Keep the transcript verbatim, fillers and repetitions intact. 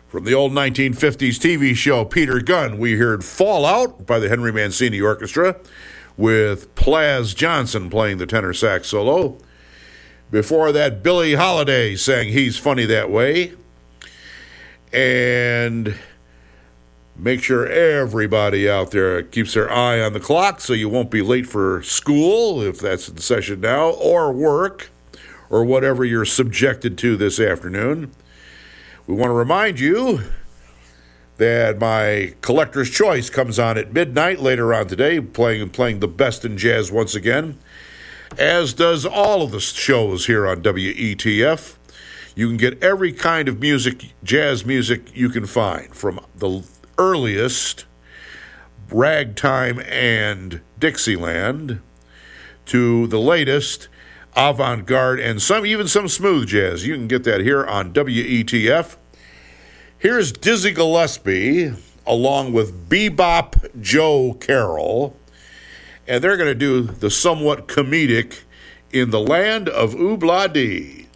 From the old nineteen fifties T V show Peter Gunn, we heard Fallout by the Henry Mancini Orchestra with Plaz Johnson playing the tenor sax solo. Before that, Billie Holiday sang He's Funny That Way. And make sure everybody out there keeps their eye on the clock so you won't be late for school, if that's in session now, or work, or whatever you're subjected to this afternoon. We want to remind you that my Collector's Choice comes on at midnight later on today, playing playing the best in jazz once again, as does all of the shows here on W E T F. You can get every kind of music, jazz music you can find, from the earliest ragtime and Dixieland to the latest avant-garde and some even some smooth jazz. You can get that here on W E T F. Here's Dizzy Gillespie along with Bebop Joe Carroll, and they're going to do the somewhat comedic In the Land of Oobla Dee.